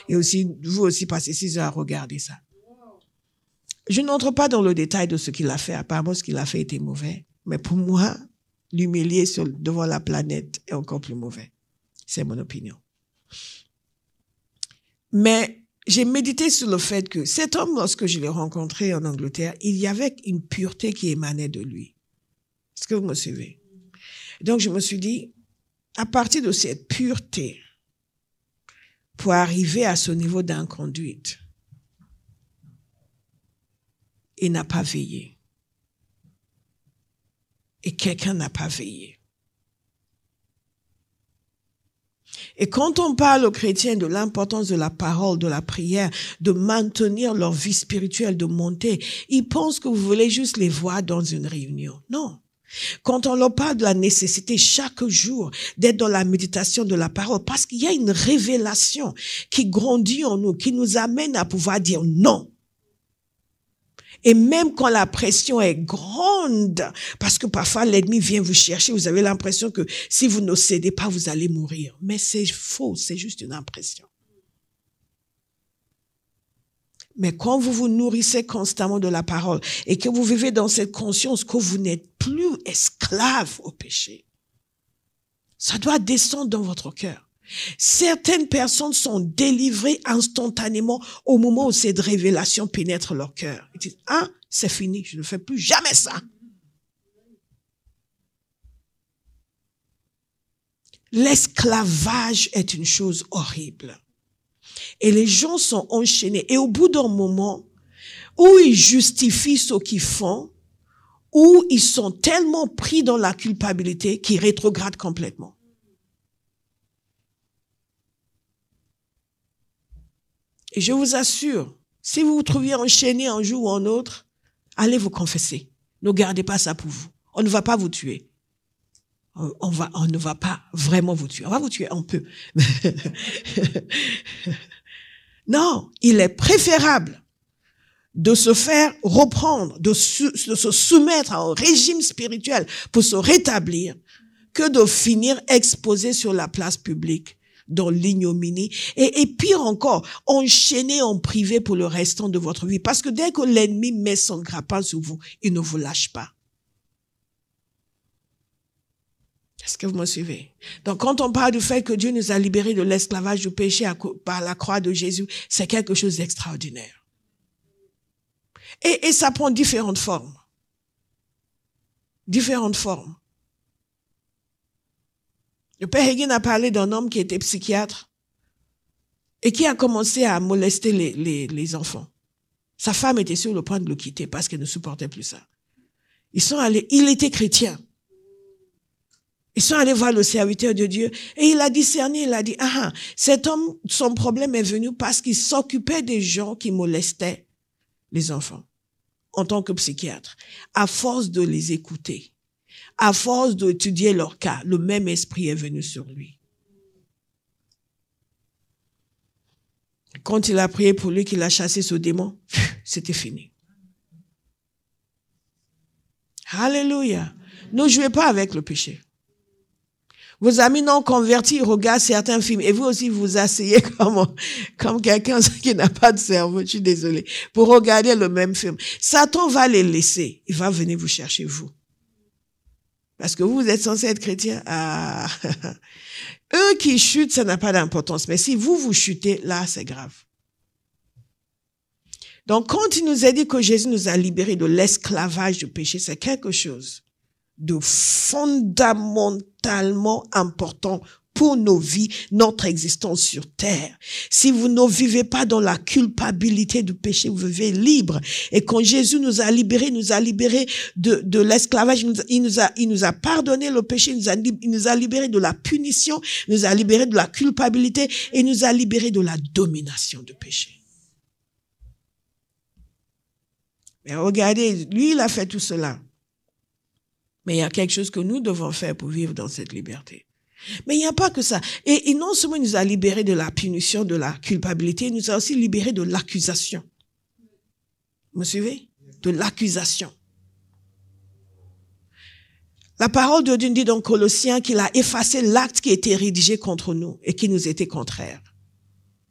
Et aussi, vous aussi passez 6 heures à regarder ça. Je n'entre pas dans le détail de ce qu'il a fait. Apparemment, ce qu'il a fait était mauvais. Mais pour moi, l'humilier devant la planète est encore plus mauvais. C'est mon opinion. Mais j'ai médité sur le fait que cet homme, lorsque je l'ai rencontré en Angleterre, il y avait une pureté qui émanait de lui. Est-ce que vous me suivez? Donc, je me suis dit, à partir de cette pureté, pour arriver à ce niveau d'inconduite, il n'a pas veillé. Et quelqu'un n'a pas veillé. Et quand on parle aux chrétiens de l'importance de la parole, de la prière, de maintenir leur vie spirituelle, de monter, ils pensent que vous voulez juste les voir dans une réunion. Non. Quand on leur parle de la nécessité chaque jour d'être dans la méditation de la parole, parce qu'il y a une révélation qui grandit en nous, qui nous amène à pouvoir dire non. Et même quand la pression est grande, parce que parfois l'ennemi vient vous chercher, vous avez l'impression que si vous ne cédez pas, vous allez mourir. Mais c'est faux, c'est juste une impression. Mais quand vous vous nourrissez constamment de la parole et que vous vivez dans cette conscience que vous n'êtes plus esclave au péché, ça doit descendre dans votre cœur. Certaines personnes sont délivrées instantanément au moment où cette révélation pénètre leur cœur. Ils disent, c'est fini, je ne fais plus jamais ça. L'esclavage est une chose horrible. Et les gens sont enchaînés. Et au bout d'un moment, où ils justifient ce qu'ils font, où ils sont tellement pris dans la culpabilité qu'ils rétrogradent complètement. Et je vous assure, si vous vous trouviez enchaîné un jour ou un autre, allez vous confesser. Ne gardez pas ça pour vous. On ne va pas vous tuer. On ne va pas vraiment vous tuer. On va vous tuer un peu. Non, il est préférable de se faire reprendre, de se soumettre à un régime spirituel pour se rétablir, que de finir exposé sur la place publique dans l'ignominie et pire encore, enchaîné en privé pour le restant de votre vie. Parce que dès que l'ennemi met son grappin sur vous, il ne vous lâche pas. Est-ce que vous me suivez? Donc, quand on parle du fait que Dieu nous a libérés de l'esclavage du péché par la croix de Jésus, c'est quelque chose d'extraordinaire. Et ça prend différentes formes. Différentes formes. Le père Hagin a parlé d'un homme qui était psychiatre et qui a commencé à molester les enfants. Sa femme était sur le point de le quitter parce qu'elle ne supportait plus ça. Il était chrétien. Ils sont allés voir le serviteur de Dieu et il a discerné, il a dit, cet homme, son problème est venu parce qu'il s'occupait des gens qui molestaient les enfants en tant que psychiatre. À force de les écouter, à force d'étudier leur cas, le même esprit est venu sur lui. Quand il a prié pour lui, qu'il a chassé ce démon, c'était fini. Alléluia. Ne jouez pas avec le péché. Vos amis non convertis regardent certains films et vous aussi vous asseyez comme quelqu'un qui n'a pas de cerveau, je suis désolée, pour regarder le même film. Satan va les laisser. Il va venir vous chercher, vous. Parce que vous êtes censé être chrétien. Eux qui chutent, ça n'a pas d'importance. Mais si vous chutez, là, c'est grave. Donc, quand il nous a dit que Jésus nous a libérés de l'esclavage du péché, c'est quelque chose de fondamentalement important pour nos vies, notre existence sur terre. Si vous ne vivez pas dans la culpabilité du péché, vous vivez libre. Et quand Jésus nous a libérés de l'esclavage, il nous a pardonné le péché, il nous a libérés de la punition, il nous a libérés de la culpabilité et il nous a libérés de la domination du péché. Mais regardez, lui, il a fait tout cela. Mais il y a quelque chose que nous devons faire pour vivre dans cette liberté. Mais il n'y a pas que ça. Et non seulement il nous a libérés de la punition, de la culpabilité, il nous a aussi libérés de l'accusation. Vous me suivez? De l'accusation. La parole de Dieu dit dans Colossiens qu'il a effacé l'acte qui était rédigé contre nous et qui nous était contraire.